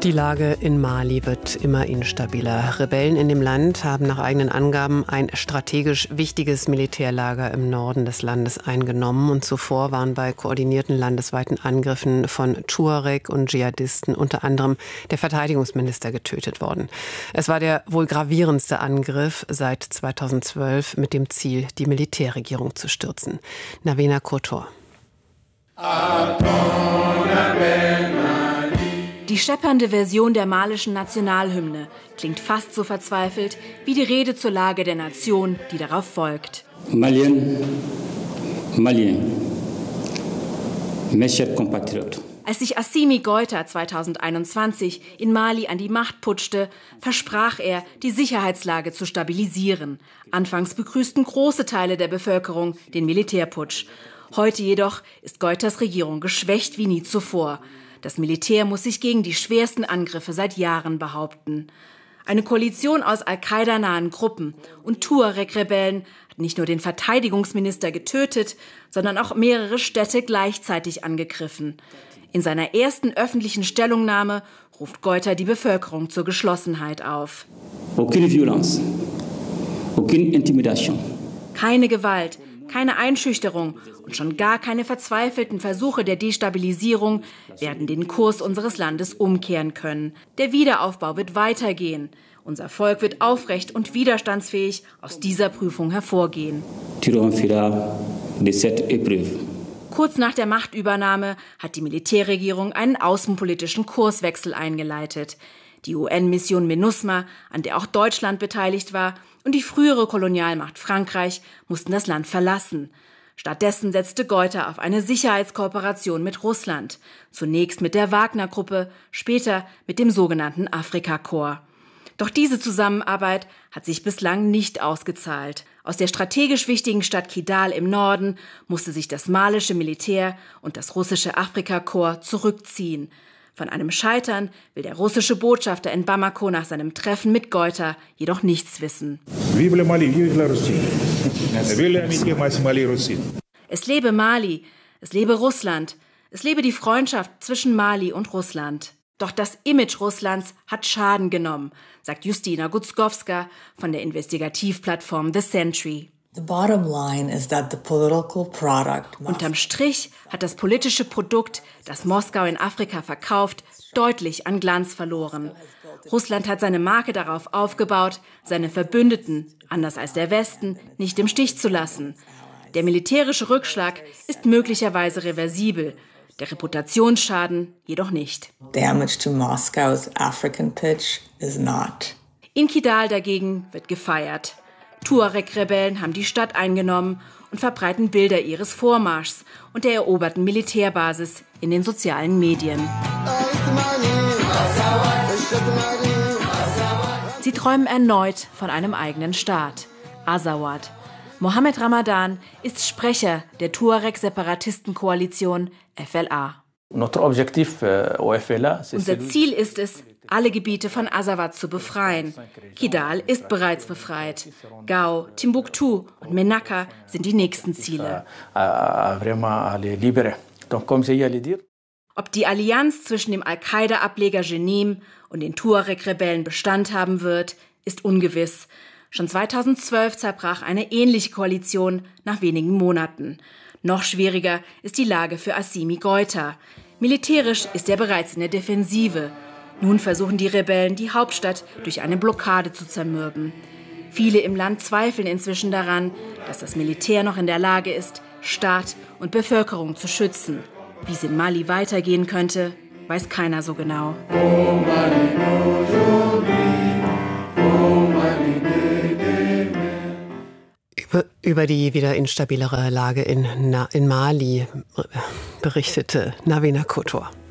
Die Lage in Mali wird immer instabiler. Rebellen in dem Land haben nach eigenen Angaben ein strategisch wichtiges Militärlager im Norden des Landes eingenommen. Und zuvor waren bei koordinierten landesweiten Angriffen von Tuareg und Dschihadisten unter anderem der Verteidigungsminister getötet worden. Es war der wohl gravierendste Angriff seit 2012 mit dem Ziel, die Militärregierung zu stürzen. Navena Kotor. Die scheppernde Version der malischen Nationalhymne klingt fast so verzweifelt wie die Rede zur Lage der Nation, die darauf folgt. Maliens, mes chers compatriotes. Als sich Assimi Goïta 2021 in Mali an die Macht putschte, versprach er, die Sicherheitslage zu stabilisieren. Anfangs begrüßten große Teile der Bevölkerung den Militärputsch. Heute jedoch ist Goïtas Regierung geschwächt wie nie zuvor. Das Militär muss sich gegen die schwersten Angriffe seit Jahren behaupten. Eine Koalition aus Al-Qaida-nahen Gruppen und Tuareg-Rebellen hat nicht nur den Verteidigungsminister getötet, sondern auch mehrere Städte gleichzeitig angegriffen. In seiner ersten öffentlichen Stellungnahme ruft Goïta die Bevölkerung zur Geschlossenheit auf. Aucune violence, aucune intimidation. Keine Gewalt, keine Einschüchterung und schon gar keine verzweifelten Versuche der Destabilisierung werden den Kurs unseres Landes umkehren können. Der Wiederaufbau wird weitergehen. Unser Volk wird aufrecht und widerstandsfähig aus dieser Prüfung hervorgehen. Kurz nach der Machtübernahme hat die Militärregierung einen außenpolitischen Kurswechsel eingeleitet. Die UN-Mission MINUSMA, an der auch Deutschland beteiligt war, und die frühere Kolonialmacht Frankreich mussten das Land verlassen. Stattdessen setzte Goïta auf eine Sicherheitskooperation mit Russland. Zunächst mit der Wagner-Gruppe, später mit dem sogenannten Afrika-Korps. Doch diese Zusammenarbeit hat sich bislang nicht ausgezahlt. Aus der strategisch wichtigen Stadt Kidal im Norden musste sich das malische Militär und das russische Afrika-Korps zurückziehen. Von einem Scheitern will der russische Botschafter in Bamako nach seinem Treffen mit Goïta jedoch nichts wissen. Es lebe Mali, es lebe Russland, es lebe die Freundschaft zwischen Mali und Russland. Doch das Image Russlands hat Schaden genommen, sagt Justina Gutzkowska von der Investigativplattform The Century. Unterm Strich hat das politische Produkt, das Moskau in Afrika verkauft, deutlich an Glanz verloren. Russland hat seine Marke darauf aufgebaut, seine Verbündeten, anders als der Westen, nicht im Stich zu lassen. Der militärische Rückschlag ist möglicherweise reversibel, der Reputationsschaden jedoch nicht. Damage to Moscow's African pitch is not. In Kidal dagegen wird gefeiert. Tuareg-Rebellen haben die Stadt eingenommen und verbreiten Bilder ihres Vormarschs und der eroberten Militärbasis in den sozialen Medien. Sie träumen erneut von einem eigenen Staat, Azawad. Mohammed Ramadan ist Sprecher der Tuareg-Separatistenkoalition FLA. Unser Ziel ist es, alle Gebiete von Azawad zu befreien. Kidal ist bereits befreit. Gao, Timbuktu und Menaka sind die nächsten Ziele. Ob die Allianz zwischen dem Al-Qaida-Ableger Jenim und den Tuareg-Rebellen Bestand haben wird, ist ungewiss. Schon 2012 zerbrach eine ähnliche Koalition nach wenigen Monaten. Noch schwieriger ist die Lage für Assimi Goïta. Militärisch ist er bereits in der Defensive. Nun versuchen die Rebellen, die Hauptstadt durch eine Blockade zu zermürben. Viele im Land zweifeln inzwischen daran, dass das Militär noch in der Lage ist, Staat und Bevölkerung zu schützen. Wie es in Mali weitergehen könnte, weiß keiner so genau. Über die wieder instabilere Lage in Mali berichtete Navena Kotor.